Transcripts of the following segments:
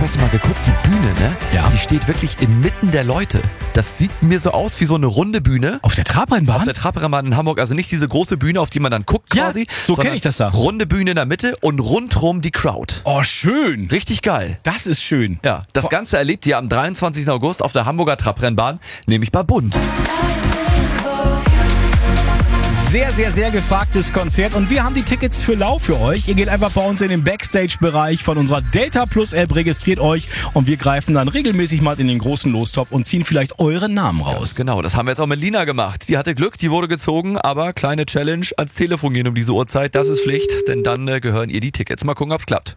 habe jetzt mal geguckt, die Bühne, ne? Ja. Die steht wirklich inmitten der Leute. Das sieht mir so aus wie so eine runde Bühne. Auf der Trabrennbahn? Auf der Trabrennbahn in Hamburg, also nicht diese große Bühne, auf die man dann guckt Ja, quasi. so sondern kenn ich das da. Runde Bühne in der Mitte und rundrum die Crowd. Oh, schön. Richtig geil. Das ist schön. Ja, das Ganze erlebt ihr am 23. August auf der Hamburger Trabrennbahn, nämlich bei Bund. Sehr, sehr, sehr gefragtes Konzert und wir haben die Tickets für Lau für euch. Ihr geht einfach bei uns in den Backstage-Bereich von unserer Delta Plus App, registriert euch und wir greifen dann regelmäßig mal in den großen Lostopf und ziehen vielleicht euren Namen raus. Genau, das haben wir jetzt auch mit Lina gemacht. Die hatte Glück, die wurde gezogen, aber kleine Challenge, ans Telefon gehen um diese Uhrzeit, das ist Pflicht, denn dann gehören ihr die Tickets. Mal gucken, ob's klappt.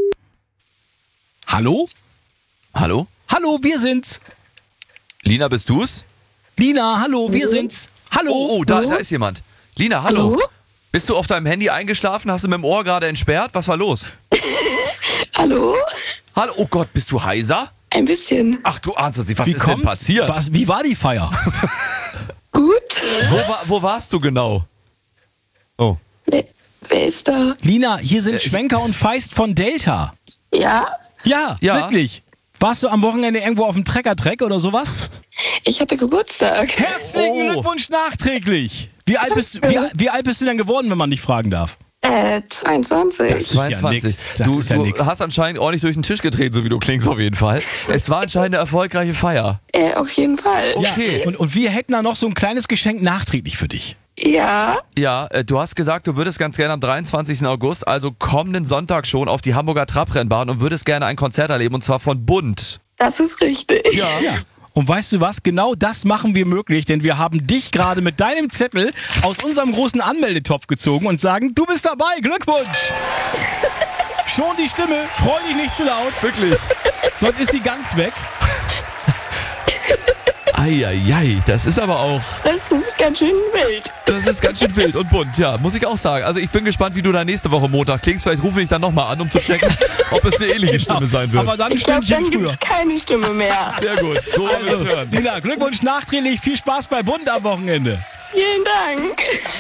Hallo? Hallo? Hallo, wir sind's. Lina, bist du's? Lina, hallo, wir sind's. Hallo. Oh, da ist jemand. Lina, hallo. Bist du auf deinem Handy eingeschlafen? Hast du mit dem Ohr gerade entsperrt? Was war los? Hallo? Hallo, oh Gott, bist du heiser? Ein bisschen. Ach du ahnst es nicht, was ist denn passiert? Wie war die Feier? Gut. Wo warst du genau? Oh. Wer ist da? Lina, hier sind Schwenker und Feist von Delta. Ja? Ja, wirklich. Warst du am Wochenende irgendwo auf dem Trecker-Treck oder sowas? Ich hatte Geburtstag. Herzlichen Glückwunsch nachträglich. Wie alt bist du denn geworden, wenn man dich fragen darf? 22. Das ist ja nix. Du hast anscheinend ordentlich durch den Tisch getreten, so wie du klingst auf jeden Fall. Es war anscheinend eine erfolgreiche Feier. Auf jeden Fall. Okay. Ja, und wir hätten da noch so ein kleines Geschenk nachträglich für dich. Ja. Ja, du hast gesagt, du würdest ganz gerne am 23. August, also kommenden Sonntag schon, auf die Hamburger Trabrennbahn und würdest gerne ein Konzert erleben, und zwar von Bund. Das ist richtig. Ja. Und weißt du was? Genau das machen wir möglich, denn wir haben dich gerade mit deinem Zettel aus unserem großen Anmeldetopf gezogen und sagen, du bist dabei, Glückwunsch! Schon die Stimme, freu dich nicht zu laut. Wirklich. Sonst ist sie ganz weg. Eieiei, das ist aber auch... Das ist ganz schön wild. Das ist ganz schön wild und bunt, ja, muss ich auch sagen. Also ich bin gespannt, wie du da nächste Woche Montag klingst. Vielleicht rufe ich dann nochmal an, um zu checken, ob es eine ähnliche Stimme sein wird. Aber dann ein Ich glaube, Stündchen dann gibt früher. es keine Stimme mehr. Sehr gut, so wollen wir es hören. Lina, Glückwunsch nachträglich, viel Spaß bei Bund am Wochenende. Vielen Dank.